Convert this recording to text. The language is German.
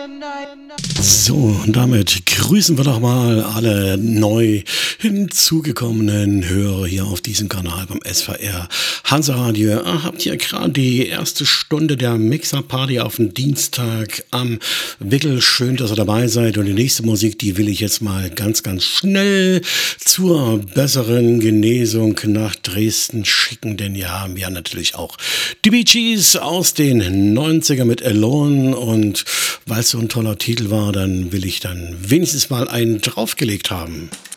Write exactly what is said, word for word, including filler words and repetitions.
So, und damit grüßen wir doch mal alle neu hinzugekommenen Hörer hier auf diesem Kanal beim S V R Hansa Radio. Ah, habt ihr gerade die erste Stunde der Mixer-Party auf dem Dienstag am Wickel? Schön, dass ihr dabei seid. Und die nächste Musik, die will ich jetzt mal ganz, ganz schnell zur besseren Genesung nach Dresden schicken. Denn hier haben wir natürlich auch die Bee Gees aus den neunziger mit Alone. Und weil es so ein toller Titel war, dann will ich dann wenigstens mal einen draufgelegt haben.